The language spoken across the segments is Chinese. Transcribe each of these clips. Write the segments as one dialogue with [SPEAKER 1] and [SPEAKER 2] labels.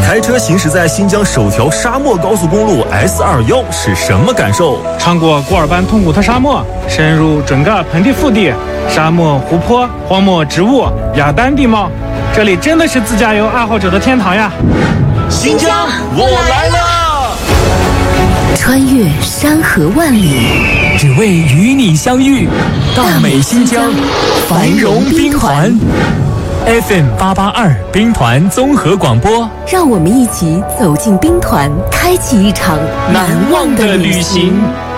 [SPEAKER 1] 开车行驶在新疆首条沙漠高速公路 S21是什么感受？
[SPEAKER 2] 穿过古尔班通古特沙漠，深入准噶盆地腹地，沙漠、湖泊、荒漠植物、雅丹地貌，这里真的是自驾游爱好者的天堂呀！
[SPEAKER 1] 新疆，我来了！
[SPEAKER 3] 穿越山河万里，
[SPEAKER 4] 只为与你相遇。大美新疆，繁荣兵团。FM882兵团综合广播，
[SPEAKER 3] 让我们一起走进兵团，开启一场难忘的旅行。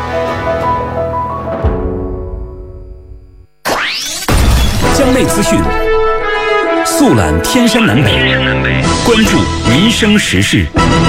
[SPEAKER 5] 江内资讯，速览天山南北，关注民生时事。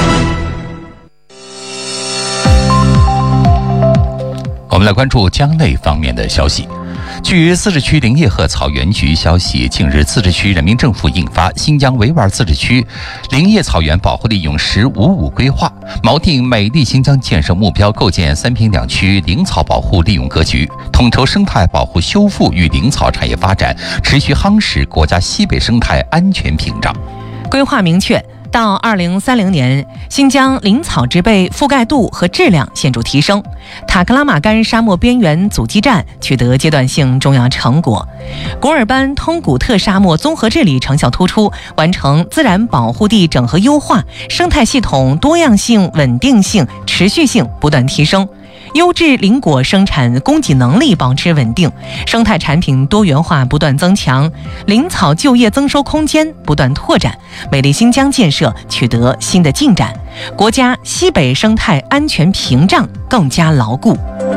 [SPEAKER 6] 我们来关注江内方面的消息。据自治区林业和草原局消息，近日自治区人民政府印发《新疆维吾尔自治区林业草原保护利用“1055”规划》，锚定美丽新疆建设目标，构建3坪2区林草保护利用格局，统筹生态保护修复与林草产业发展，持续夯实国家西北生态安全屏障。
[SPEAKER 7] 规划明确，到2030年，新疆林草植被覆盖度和质量显著提升。塔克拉玛干沙漠边缘阻击战取得阶段性重要成果，古尔班通古特沙漠综合治理成效突出，完成自然保护地整合优化，生态系统多样性、稳定性、持续性不断提升。优质林果生产供给能力保持稳定，生态产品多元化不断增强，林草就业增收空间不断拓展，美丽新疆建设取得新的进展，国家西北生态安全屏障更加牢固。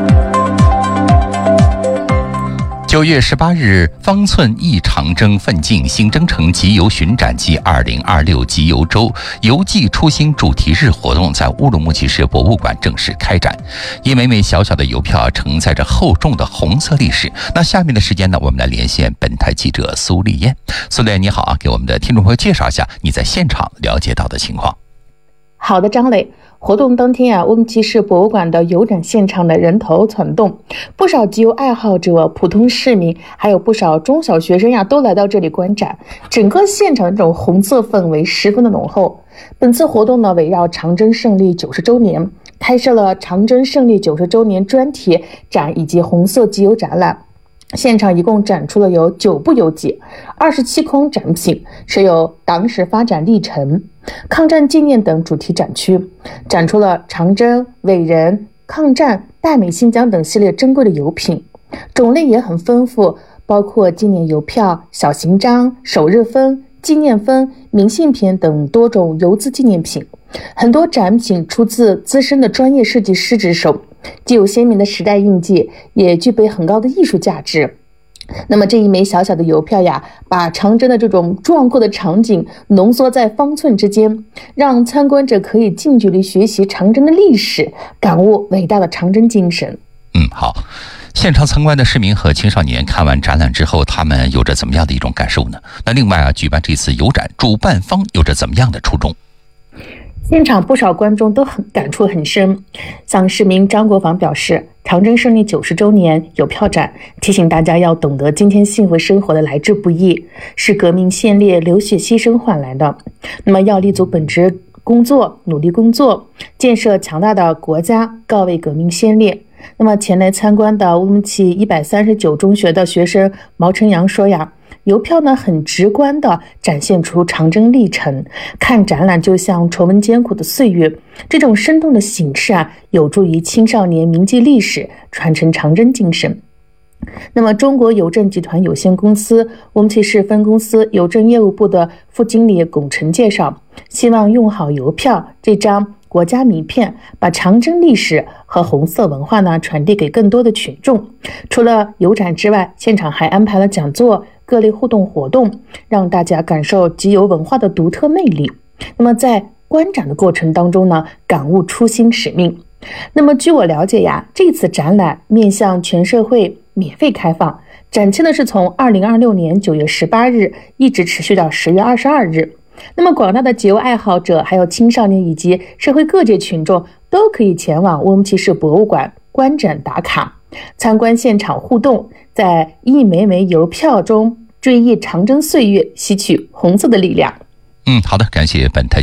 [SPEAKER 6] 9月18日，方寸忆长征奋进新征程集邮巡展暨2026集邮周邮寄初心主题日活动在乌鲁木齐市博物馆正式开展。一枚枚小小的邮票承载着厚重的红色历史。那下面的时间呢，我们来连线本台记者苏丽燕。苏丽燕你好啊，给我们的听众朋友介绍一下你在现场了解到的情况。
[SPEAKER 8] 好的，张磊。活动当天乌鲁木齐市博物馆的邮展现场的人头攒动，不少集邮爱好者、普通市民，还有不少中小学生都来到这里观展。整个现场的这种红色氛围十分的浓厚。本次活动呢，围绕长征胜利90周年，开设了长征胜利90周年专题展以及红色集邮展览。现场一共展出了有9部邮集、27筐展品，设有党史发展历程、抗战纪念等主题展区，展出了长征、伟人、抗战、大美新疆等系列珍贵的邮品，种类也很丰富，包括纪念邮票、小型章、首日封、纪念封、明信片等多种邮资纪念品。很多展品出自资深的专业设计师之手，既有鲜明的时代印记，也具备很高的艺术价值。那么这一枚小小的邮票把长征的这种壮阔的场景浓缩在方寸之间，让参观者可以近距离学习长征的历史，感悟伟大的长征精神。
[SPEAKER 6] 好。现场参观的市民和青少年看完展览之后，他们有着怎么样的一种感受呢？那另外举办这次邮展，主办方有着怎么样的初衷？
[SPEAKER 8] 现场不少观众都感触很深，像市民张国防表示，长征胜利90周年邮票展提醒大家要懂得今天幸福生活的来之不易，是革命先烈流血牺牲换来的。那么要立足本职工作，努力工作，建设强大的国家，告慰革命先烈。那么前来参观的乌鲁木齐139中学的学生毛成阳说邮票呢很直观地展现出长征历程，看展览就像重温艰苦的岁月。这种生动的形式有助于青少年铭记历史，传承长征精神。那么中国邮政集团有限公司乌鲁木齐市分公司邮政业务部的副经理龚晨介绍，希望用好邮票这张国家名片，把长征历史和红色文化传递给更多的群众。除了邮展之外，现场还安排了讲座、各类互动活动，让大家感受集邮文化的独特魅力。那么在观展的过程当中感悟初心使命。那么据我了解这次展览面向全社会免费开放，展期呢是从2026年9月18日一直持续到10月22日。那么广大的集邮爱好者，还有青少年以及社会各界群众都可以前往乌鲁木齐市博物馆观展打卡，参观现场互动，在一枚枚邮票中追忆长征岁月，吸取红色的力量。
[SPEAKER 6] 好的，感谢本台